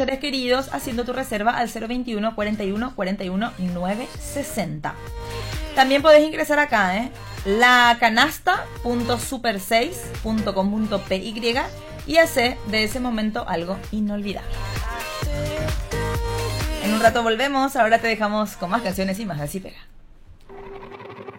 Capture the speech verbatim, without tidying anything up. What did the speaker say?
seres queridos haciendo tu reserva al cero veintiuno, cuarenta y uno, cuarenta y uno, novecientos sesenta. También podés ingresar acá, ¿eh? la canasta punto super seis punto com punto p y y hacer de ese momento algo inolvidable. En un rato volvemos, ahora te dejamos con más canciones y más Así Pega.